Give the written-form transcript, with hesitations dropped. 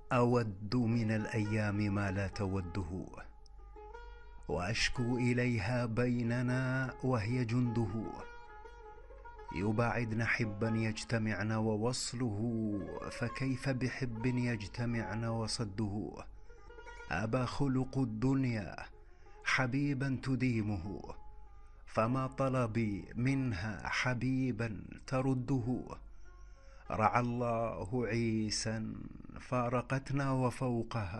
أود من الأيام ما لا توده، وأشكو إليها بيننا وهي جنده. يباعدن حبا يجتمعن ووصله، فكيف بحب يجتمعن وصده. أبى خلق الدنيا حبيبا تديمه، فما طلبي منها حبيبا ترده. رعى الله عيسا فارقتنا وفوقها